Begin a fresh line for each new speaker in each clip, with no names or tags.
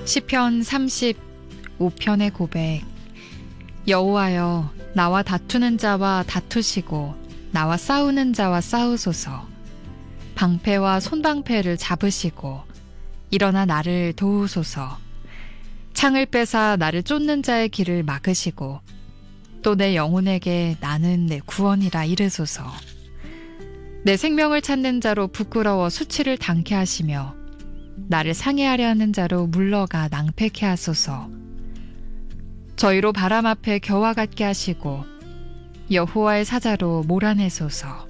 시편 35편의 고백. 여호와여, 나와 다투는 자와 다투시고 나와 싸우는 자와 싸우소서. 방패와 손방패를 잡으시고 일어나 나를 도우소서. 창을 빼사 나를 쫓는 자의 길을 막으시고 또 내 영혼에게 나는 내 구원이라 이르소서. 내 생명을 찾는 자로 부끄러워 수치를 당케 하시며 나를 상해하려 하는 자로 물러가 낭패케 하소서. 저희로 바람 앞에 겨와 같게 하시고 여호와의 사자로 몰아내소서.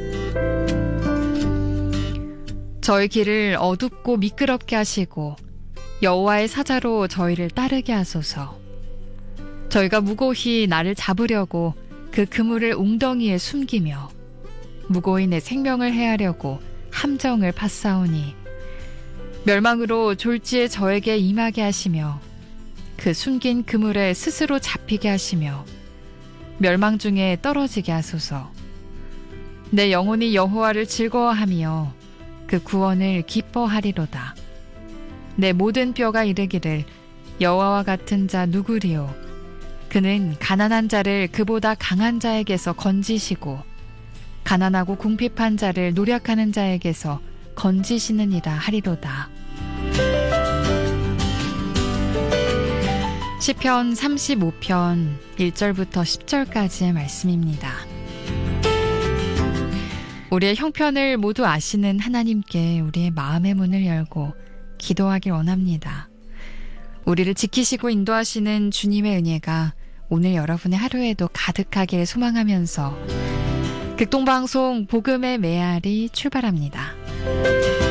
저희 길을 어둡고 미끄럽게 하시고 여호와의 사자로 저희를 따르게 하소서. 저희가 무고히 나를 잡으려고 그 그물을 웅덩이에 숨기며 무고히 내 생명을 해하려고 함정을 팠사오니 멸망으로 졸지에 저에게 임하게 하시며 그 숨긴 그물에 스스로 잡히게 하시며 멸망 중에 떨어지게 하소서. 내 영혼이 여호와를 즐거워하며 그 구원을 기뻐하리로다. 내 모든 뼈가 이르기를 여호와와 같은 자 누구리요. 그는 가난한 자를 그보다 강한 자에게서 건지시고 가난하고 궁핍한 자를 노력하는 자에게서 건지시느니라 하리로다. 시편 35편 1절부터 10절까지의 말씀입니다. 우리의 형편을 모두 아시는 하나님께 우리의 마음의 문을 열고 기도하길 원합니다. 우리를 지키시고 인도하시는 주님의 은혜가 오늘 여러분의 하루에도 가득하길 소망하면서 극동방송 복음의 메아리 출발합니다.